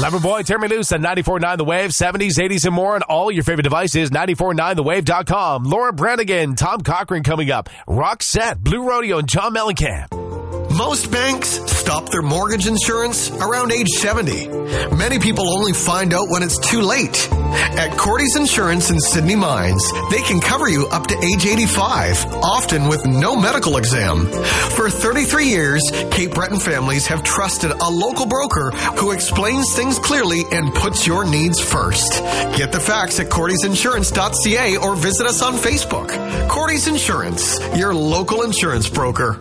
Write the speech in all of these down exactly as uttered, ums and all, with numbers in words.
Loverboy, turn me loose on ninety-four point nine The Wave, seventies, eighties, and more on all your favorite devices, ninety-four point nine the wave dot com. Laura Branigan, Tom Cochran coming up. Roxette, Blue Rodeo, and John Mellencamp. Most banks stop their mortgage insurance around age seventy. Many people only find out when it's too late. At Cordy's Insurance in Sydney Mines, they can cover you up to age eighty-five, often with no medical exam. For thirty-three years, Cape Breton families have trusted a local broker who explains things clearly and puts your needs first. Get the facts at cordys insurance dot c a or visit us on Facebook. Cordy's Insurance, your local insurance broker.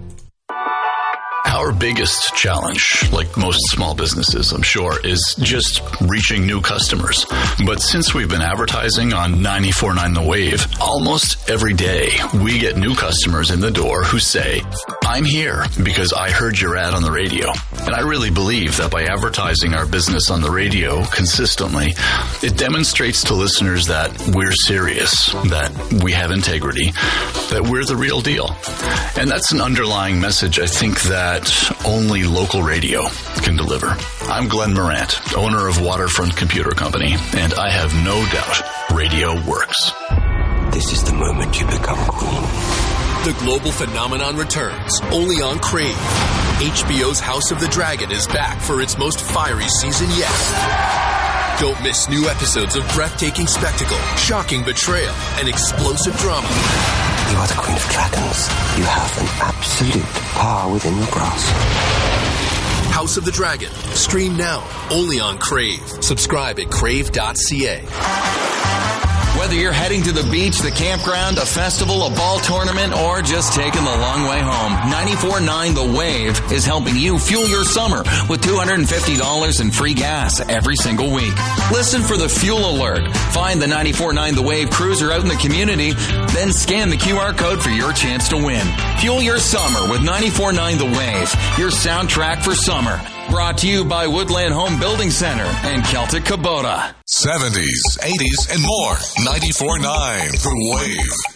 Our biggest challenge, like most small businesses, I'm sure, is just reaching new customers. But since we've been advertising on ninety-four point nine The Wave, almost every day we get new customers in the door who say, I'm here because I heard your ad on the radio. And I really believe that by advertising our business on the radio consistently, it demonstrates to listeners that we're serious, that we have integrity, that we're the real deal. And that's an underlying message, I think, that only local radio can deliver. I'm Glenn Morant, owner of Waterfront Computer Company, and I have no doubt radio works. This is the moment you become queen. The global phenomenon returns, only on Crave. H B O's House of the Dragon is back for its most fiery season yet. Don't miss new episodes of breathtaking spectacle, shocking betrayal, and explosive drama. You are the Queen of Dragons. You have an absolute power within your grasp. House of the Dragon. Stream now, only on Crave. Subscribe at crave dot c a. Whether you're heading to the beach, the campground, a festival, a ball tournament, or just taking the long way home, ninety-four point nine The Wave is helping you fuel your summer with two hundred fifty dollars in free gas every single week. Listen for the fuel alert. Find the ninety-four point nine The Wave cruiser out in the community, then scan the Q R code for your chance to win. Fuel your summer with ninety-four point nine The Wave, your soundtrack for summer. Brought to you by Woodland Home Building Center and Celtic Kubota. seventies, eighties, and more. ninety-four point nine The Wave.